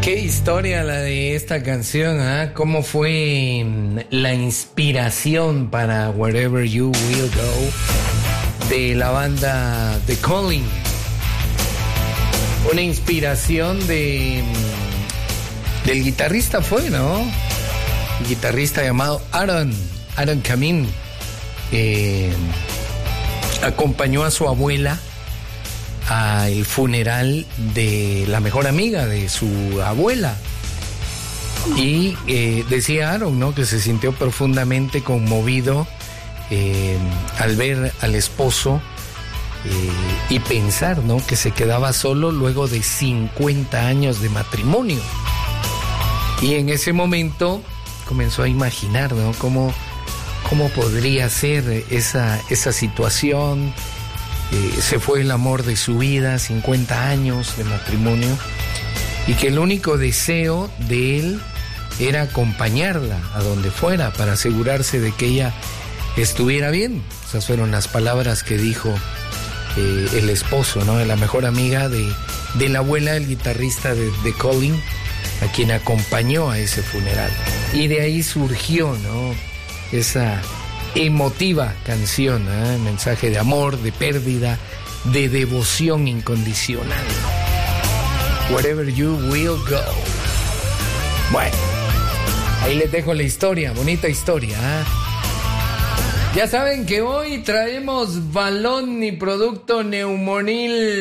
Qué historia la de esta canción, ¿eh? ¿Cómo fue la inspiración para Wherever You Will Go de la banda The Calling? Una inspiración del guitarrista fue, ¿no? Un guitarrista llamado Aaron Kamin. Acompañó a su abuela al funeral de la mejor amiga de su abuela. Y decía Aaron, ¿no?, que se sintió profundamente conmovido al ver al esposo y pensar, ¿no?, que se quedaba solo luego de 50 años de matrimonio. Y en ese momento comenzó a imaginar, ¿no?, cómo podría ser esa situación. Se fue el amor de su vida, 50 años de matrimonio, y que el único deseo de él era acompañarla a donde fuera para asegurarse de que ella estuviera bien. Esas fueron las palabras que dijo el esposo, ¿no?, de la mejor amiga de la abuela del guitarrista de The Calling, a quien acompañó a ese funeral. Y de ahí surgió, ¿no?, esa emotiva canción, mensaje de amor, de pérdida, de devoción incondicional. Wherever You Will Go. Bueno, ahí les dejo la historia, bonita historia, ¿eh? Ya saben que hoy traemos balón y producto Neumonil